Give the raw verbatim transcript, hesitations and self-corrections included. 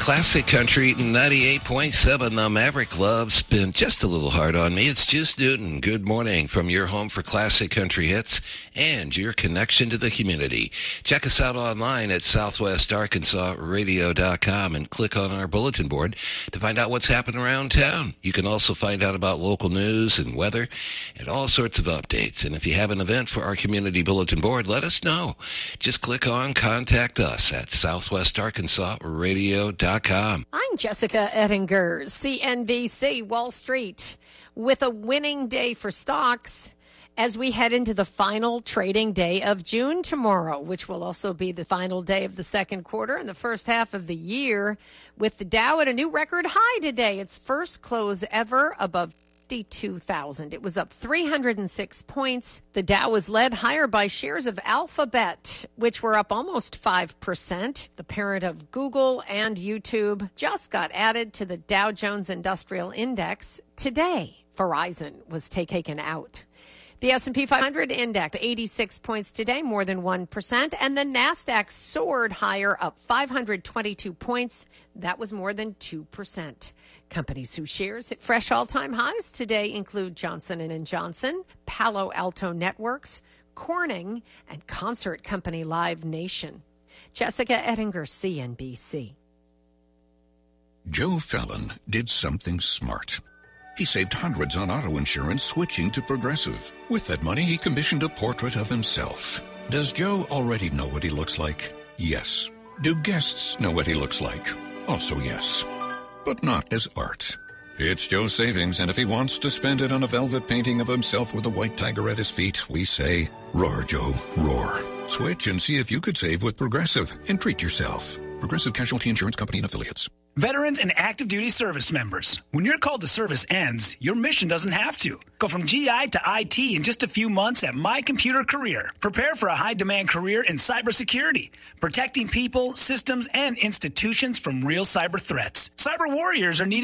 Classic Country ninety-eight point seven, the Maverick Love's been just a little hard on me. It's Juice Newton. Good morning from your home for classic country hits and your connection to the community. Check us out online at southwest arkansas radio dot com and click on our bulletin board to find out what's happening around town. You can also find out about local news and weather and all sorts of updates. And if you have an event for our community bulletin board, let us know. Just click on Contact Us at southwest arkansas radio dot com. I'm Jessica Ettinger, C N B C Wall Street, with a winning day for stocks as we head into the final trading day of June tomorrow, which will also be the final day of the second quarter and the first half of the year, with the Dow at a new record high today. Its first close ever above fifty-two thousand. It was up three hundred six points. The Dow was led higher by shares of Alphabet, which were up almost five percent. The parent of Google and YouTube just got added to the Dow Jones Industrial Index today. Verizon was taken out. The S and P five hundred index, eighty-six points today, more than one percent. And the NASDAQ soared higher, up five hundred twenty-two points. That was more than two percent. Companies whose shares hit fresh all-time highs today include Johnson and Johnson, Palo Alto Networks, Corning, and concert company Live Nation. Jessica Ettinger, C N B C. Joe Fallon did something smart. He saved hundreds on auto insurance switching to Progressive. With that money, he commissioned a portrait of himself. Does Joe already know what he looks like? Yes. Do guests know what he looks like? Also yes. But not as art. It's Joe's savings, and if he wants to spend it on a velvet painting of himself with a white tiger at his feet, we say, roar, Joe, roar. Switch and see if you could save with Progressive and treat yourself. Progressive Casualty Insurance Company and Affiliates. Veterans and active duty service members, when your call to service ends, your mission doesn't have to. Go from G I to I T in just a few months at My Computer Career. Prepare for a high-demand career in cybersecurity, protecting people, systems, and institutions from real cyber threats. Cyber warriors are needed